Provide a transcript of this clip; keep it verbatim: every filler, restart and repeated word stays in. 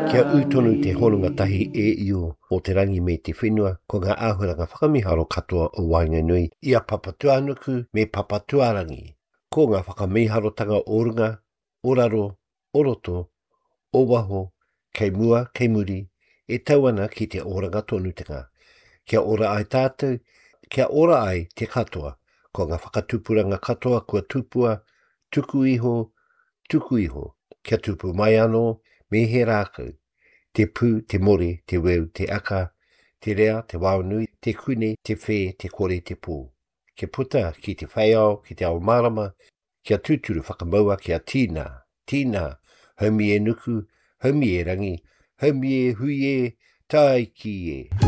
Kia utonu te honunga tahi e iu o te rangi me te whenua ko ngā āhuranga whakamiharo katoa o Wainganui. Ia papatua nuku me papatuarangi. Ko ngā whakamiharo-tanga orunga, oraro, oroto, owaho, kei mua, kei muri, e tauana ki te oranga tonutenga. Kia ora ai tātou, kia ora ai te katoa, ko ngā whakatupuranga katoa kua tupua, tuku iho, tuku iho, kia tupu mai anō, me he rākau, te pū, te mori, te weu, te aka, te rea, te waunui, te kune, te whē, te kore, te pō. Ke puta ki te whaiao, ki te ao marama, kia tūturu whakamaua, kia tīnā, tīnā, haumi e nuku, haumi e rangi, haumi e hui e, tai ki e.